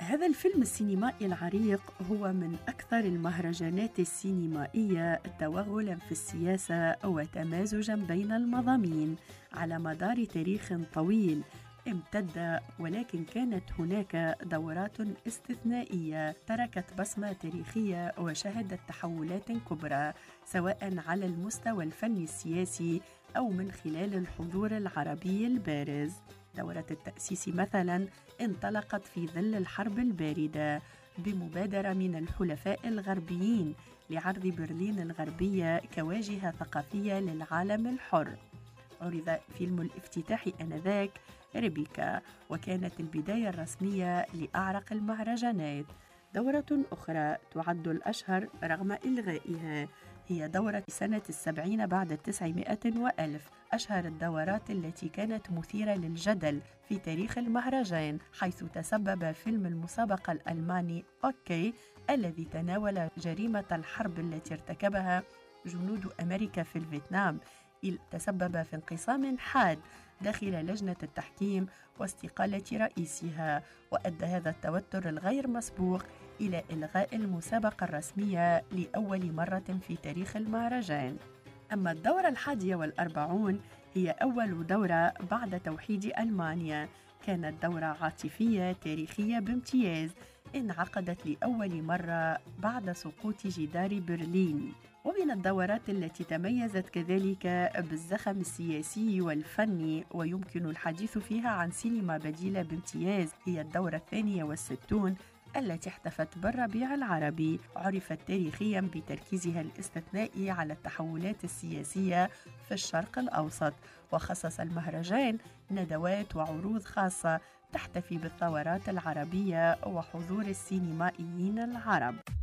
هذا الفيلم السينمائي العريق هو من أكثر المهرجانات السينمائية توغلاً في السياسة وتمازجاً بين المضامين على مدار تاريخ طويل امتد، ولكن كانت هناك دورات استثنائية تركت بصمة تاريخية وشهدت تحولات كبرى سواء على المستوى الفني السياسي أو من خلال الحضور العربي البارز. دورة التأسيس مثلاً انطلقت في ظل الحرب الباردة بمبادرة من الحلفاء الغربيين لعرض برلين الغربية كواجهة ثقافية للعالم الحر. عرض فيلم الافتتاح آنذاك ريبيكا، وكانت البداية الرسمية لأعرق المهرجانات. دورة أخرى تعد الأشهر رغم إلغائها هي دورة سنة 70 بعد 900 وألف، أشهر الدورات التي كانت مثيرة للجدل في تاريخ المهرجان، حيث تسبب فيلم المسابقة الألماني أوكي الذي تناول جريمة الحرب التي ارتكبها جنود أمريكا في الفيتنام، تسبب في انقسام حاد داخل لجنة التحكيم واستقالة رئيسها، وأدى هذا التوتر الغير مسبوق إلى إلغاء المسابقة الرسمية لأول مرة في تاريخ المهرجان. أما الدورة 41 هي أول دورة بعد توحيد ألمانيا، كانت دورة عاطفية تاريخية بامتياز انعقدت لأول مرة بعد سقوط جدار برلين. ومن الدورات التي تميزت كذلك بالزخم السياسي والفني ويمكن الحديث فيها عن سينما بديلة بامتياز هي الدورة 62 التي احتفت بالربيع العربي، عرفت تاريخيا بتركيزها الاستثنائي على التحولات السياسية في الشرق الأوسط، وخصص المهرجان ندوات وعروض خاصة تحتفي بالثورات العربية وحضور السينمائيين العرب.